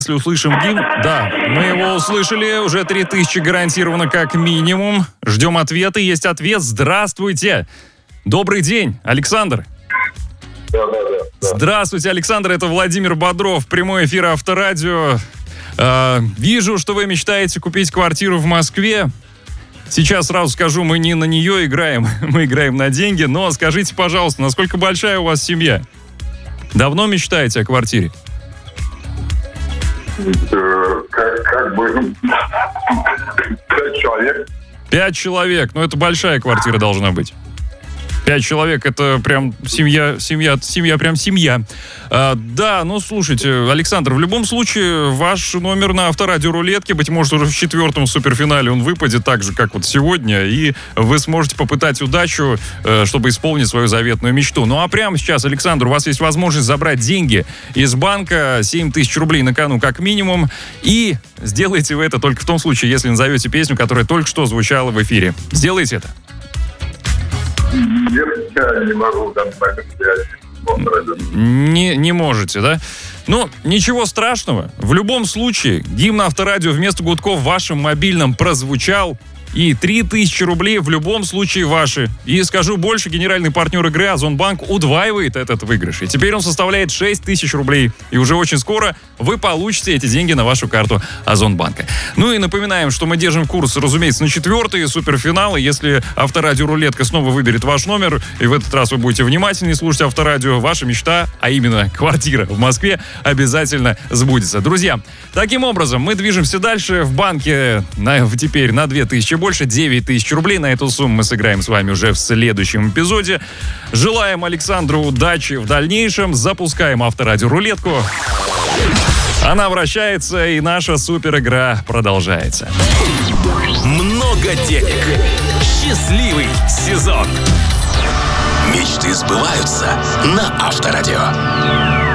Если услышим гимн, да, мы его услышали, уже 3000 гарантированно как минимум. Ждем ответа, есть ответ. Здравствуйте! Добрый день, Александр. Да. Здравствуйте, Александр, это Владимир Бодров, прямой эфир Авторадио. Вижу, что вы мечтаете купить квартиру в Москве. Сейчас сразу скажу, мы не на нее играем, мы играем на деньги. Но скажите, пожалуйста, насколько большая у вас семья? Давно мечтаете о квартире? Как бы 5 человек. 5 человек, ну это большая квартира должна быть. 5 человек, это прям семья, прям семья. Да, ну слушайте, Александр, в любом случае ваш номер на Авторадио рулетке, быть может, уже в 4-м суперфинале он выпадет так же, как вот сегодня, и вы сможете попытать удачу, чтобы исполнить свою заветную мечту. Ну а прямо сейчас, Александр, у вас есть возможность забрать деньги из банка, 7000 рублей на кону как минимум, и сделаете вы это только в том случае, если назовете песню, которая только что звучала в эфире. Сделайте это. Нет, я не могу там не можете, да? Ну, ничего страшного. В любом случае, гимн Авторадио вместо гудков в вашем мобильном прозвучал. И 3000 рублей в любом случае ваши. И скажу больше, генеральный партнер игры Озонбанк удваивает этот выигрыш. И теперь он составляет 6000 рублей. И уже очень скоро вы получите эти деньги на вашу карту Озонбанка. Ну и напоминаем, что мы держим курс, разумеется, на 4-й суперфинал. И если Авторадио рулетка снова выберет ваш номер, и в этот раз вы будете внимательнее слушать Авторадио, ваша мечта, а именно квартира в Москве, обязательно сбудется. Друзья, таким образом мы движемся дальше. В банке теперь на 2000 больше, 9000 рублей. На эту сумму мы сыграем с вами уже в следующем эпизоде. Желаем Александру удачи в дальнейшем. Запускаем Авторадио рулетку. Она вращается, и наша супер игра продолжается. Много денег. Счастливый сезон. Мечты сбываются на Авторадио.